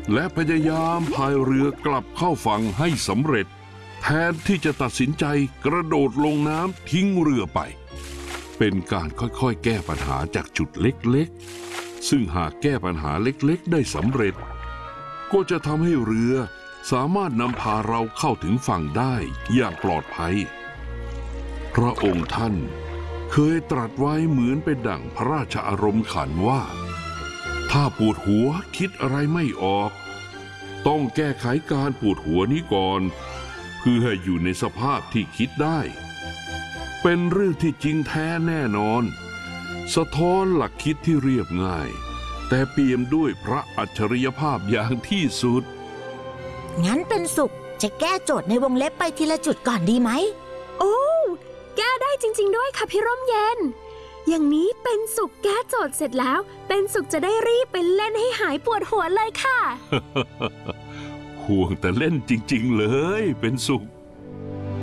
และพยายามพายเรือกลับเข้าฝั่งให้สำเร็จแทนที่จะตัดสินใจกระโดดลงน้ำทิ้งเรือไปเป็นการค่อยๆแก้ปัญหาจากจุดเล็กๆซึ่งหากแก้ปัญหาเล็กๆได้สำเร็จก็จะทำให้เรือสามารถนำพาเราเข้าถึงฝั่งได้อย่างปลอดภัยพระองค์ท่านเคยตรัสไว้เหมือนเป็นดั่งพระราชอารมณ์ขันว่าถ้าปวดหัวคิดอะไรไม่ออกต้องแก้ไขการปวดหัวนี้ก่อนเพื่อให้อยู่ในสภาพที่คิดได้เป็นเรื่องที่จริงแท้แน่นอนสะท้อนหลักคิดที่เรียบง่ายแต่เปี่ยมด้วยพระอัจฉริยภาพอย่างที่สุดงั้นเป็นสุขจะแก้โจทย์ในวงเล็บไปทีละจุดก่อนดีไหมโอ้แก้ได้จริงๆด้วยค่ะพี่ร่มเย็นอย่างนี้เป็นสุขแก้โจทย์เสร็จแล้วเป็นสุขจะได้รีบไปเล่นให้หายปวดหัวเลยค่ะห่วงแต่เล่นจริงๆเลยเป็นสุข